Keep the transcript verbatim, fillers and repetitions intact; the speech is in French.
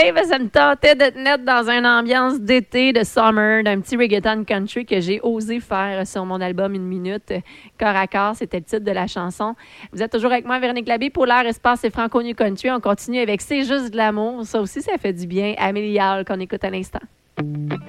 ben, ça me tentait de te mettre dans une ambiance d'été, de summer, d'un petit reggaeton country que j'ai osé faire sur mon album Une minute. Corps à corps, c'était le titre de la chanson. Vous êtes toujours avec moi, Véronique Labbé, pour l'heure espace et Franco New Country. On continue avec C'est juste de l'amour. Ça aussi, ça fait du bien. Amélie Hall, qu'on écoute à l'instant.